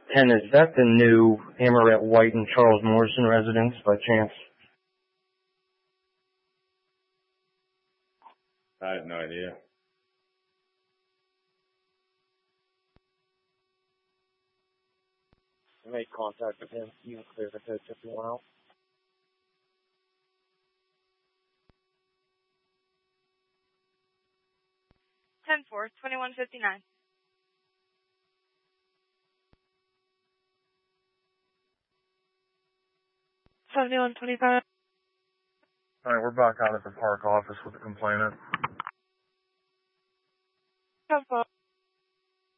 And is that the new Amaret White and Charles Morrison residence by chance? I have no idea. Make contact with him. You can clear the coach if you want out. 10-4, 2159. 7125. Alright, we're back out at the park office with the complainant. 10-4.